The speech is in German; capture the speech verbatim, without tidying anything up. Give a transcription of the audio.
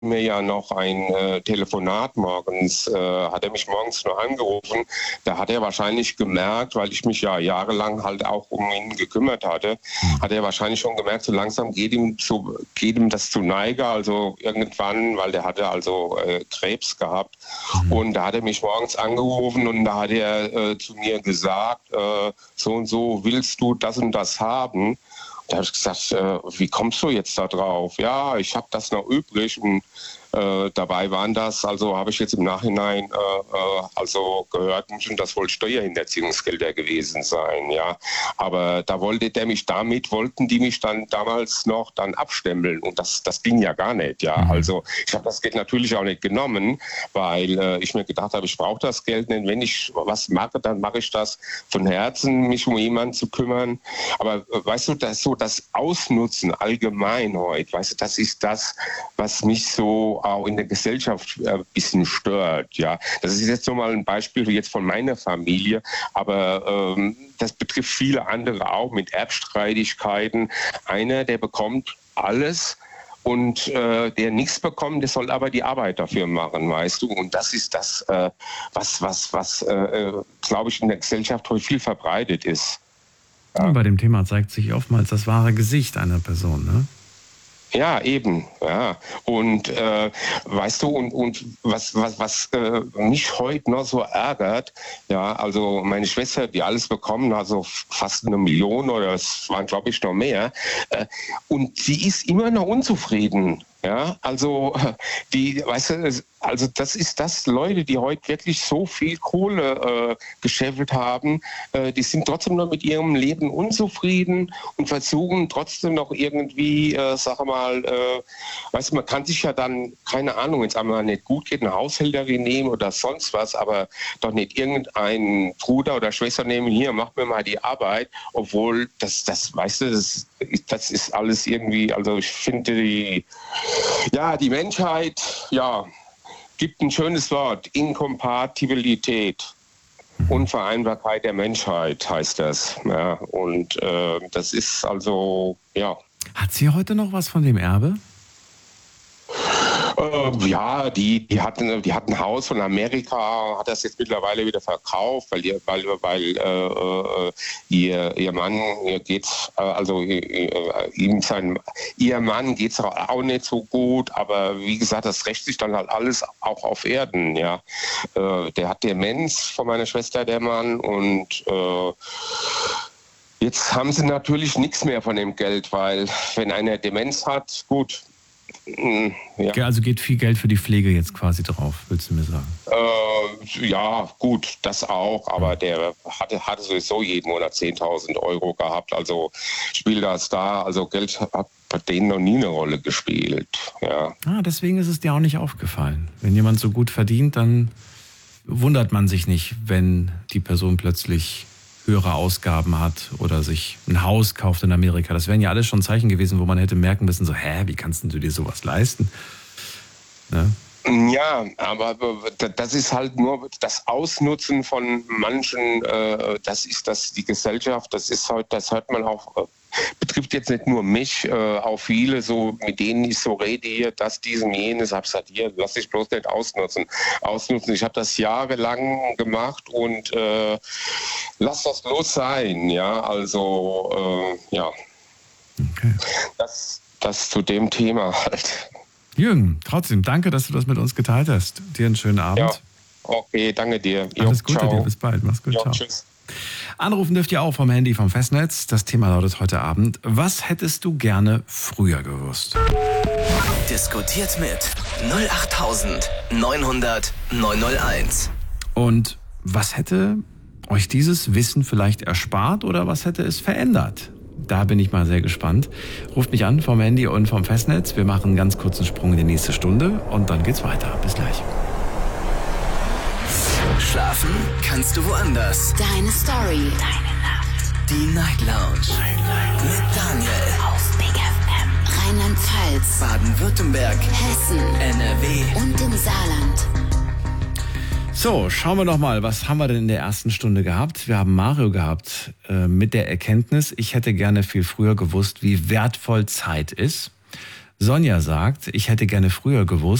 mir ja noch ein äh, Telefonat morgens, äh, hat er mich morgens nur angerufen. Da hat er wahrscheinlich gemerkt, weil ich mich ja jahrelang halt auch um ihn gekümmert hatte, mhm. hat er wahrscheinlich schon gemerkt, so langsam geht ihm, zu, geht ihm das zu Neige, also irgendwann, weil der hatte also äh, Krebs gehabt. Mhm. Und da hat er mich morgens angerufen und da hat er äh, zu mir gesagt, äh, so und so willst du das und das haben. Da habe ich gesagt, äh, wie kommst du jetzt da drauf? Ja, ich habe das noch übrig und äh, dabei waren das, also habe ich jetzt im Nachhinein äh, äh, also gehört, müssen das wohl Steuerhinterziehungsgelder gewesen sein, ja. Aber da wollte der mich damit, wollten die mich dann damals noch dann abstempeln und das, das ging ja gar nicht, ja. Mhm. Also ich habe das Geld natürlich auch nicht genommen, weil äh, ich mir gedacht habe, ich brauche das Geld nicht. Wenn ich was mache, dann mache ich das von Herzen, mich um jemanden zu kümmern. Aber äh, weißt du, das so das Ausnutzen allgemein heute, weißt du, das ist das, was mich so auch in der Gesellschaft ein bisschen stört. Ja, das ist jetzt nur mal ein Beispiel jetzt von meiner Familie, aber ähm, das betrifft viele andere auch mit Erbstreitigkeiten. Einer, der bekommt alles und äh, der nichts bekommt, der soll aber die Arbeit dafür machen, weißt du. Und das ist das, äh, was, was, was äh, glaube ich, in der Gesellschaft heute viel verbreitet ist. Ja. Bei dem Thema zeigt sich oftmals das wahre Gesicht einer Person, ne? Ja, eben, ja. Und äh, weißt du, und, und was, was, was äh, mich heute noch so ärgert, ja, also meine Schwester, die alles bekommen, also fast eine Million oder es waren, glaube ich, noch mehr, äh, und sie ist immer noch unzufrieden. Ja, also die, weißt du, also das ist das, Leute, die heute wirklich so viel Kohle äh, gescheffelt haben, äh, die sind trotzdem noch mit ihrem Leben unzufrieden und versuchen trotzdem noch irgendwie, äh, sag mal, äh, weißt du, man kann sich ja dann, keine Ahnung, jetzt einmal nicht gut geht, eine Haushälterin nehmen oder sonst was, aber doch nicht irgendeinen Bruder oder Schwester nehmen, hier, mach mir mal die Arbeit, obwohl das, das, weißt du, das, das ist alles irgendwie, also ich finde die, ja, die Menschheit, ja, gibt ein schönes Wort, Inkompatibilität, Unvereinbarkeit der Menschheit heißt das. Ja, und äh, das ist also, ja. Hat sie heute noch was von dem Erbe? Äh, ja, die, die, hatten, die hat ein Haus von Amerika, hat das jetzt mittlerweile wieder verkauft, weil, ihr, weil, weil äh, ihr, ihr Mann ihr geht's, äh, also äh, ihm sein, ihr Mann geht's auch nicht so gut, aber wie gesagt, das rächt sich dann halt alles auch auf Erden, ja. Äh, der hat Demenz von meiner Schwester, der Mann, und äh, jetzt haben sie natürlich nichts mehr von dem Geld, weil wenn einer Demenz hat, gut. Ja. Also geht viel Geld für die Pflege jetzt quasi drauf, willst du mir sagen? Äh, ja, gut, das auch, aber der hatte, hatte sowieso jeden Monat zehntausend Euro gehabt, also spielt das da, also Geld hat bei denen noch nie eine Rolle gespielt. Ja. Ah, deswegen ist es dir auch nicht aufgefallen. Wenn jemand so gut verdient, dann wundert man sich nicht, wenn die Person plötzlich höhere Ausgaben hat oder sich ein Haus kauft in Amerika. Das wären ja alles schon Zeichen gewesen, wo man hätte merken müssen, so, hä, wie kannst du dir sowas leisten? Ne? Ja, aber das ist halt nur das Ausnutzen von manchen, äh, das ist das die Gesellschaft, das ist halt, das hört man auch, äh, betrifft jetzt nicht nur mich, äh, auch viele, so mit denen ich so rede hier, das, diesen, jenes, hab gesagt, hier, lass dich bloß nicht ausnutzen. Ausnutzen. Ich habe das jahrelang gemacht und äh, lass das bloß sein, ja, also äh, ja. Okay. Das, das zu dem Thema halt. Jürgen, trotzdem, danke, dass du das mit uns geteilt hast. Dir einen schönen Abend. Ja, okay, danke dir. Alles jo, Gute ciao. dir, bis bald. Mach's gut, jo, ciao. Tschüss. Anrufen dürft ihr auch vom Handy, vom Festnetz. Das Thema lautet heute Abend: Was hättest du gerne früher gewusst? Diskutiert mit null acht neun null null neun null eins. Und was hätte euch dieses Wissen vielleicht erspart oder was hätte es verändert? Da bin ich mal sehr gespannt. Ruft mich an vom Handy und vom Festnetz. Wir machen einen ganz kurzen Sprung in die nächste Stunde und dann geht's weiter. Bis gleich. Schlafen kannst du woanders. Deine Story. Deine Nacht. Die Night Lounge. Night, Night. Mit Daniel. Auf Big F M. Rheinland-Pfalz. Baden-Württemberg. Hessen. N R W. Und im Saarland. So, schauen wir doch mal, was haben wir denn in der ersten Stunde gehabt? Wir haben Mario gehabt äh, mit der Erkenntnis, ich hätte gerne viel früher gewusst, wie wertvoll Zeit ist. Sonja sagt, ich hätte gerne früher gewusst,